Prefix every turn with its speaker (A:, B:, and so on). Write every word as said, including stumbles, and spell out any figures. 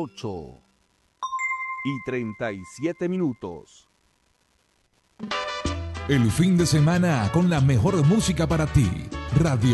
A: ocho y treinta y siete minutos.
B: El fin de semana con la mejor música para ti. Radio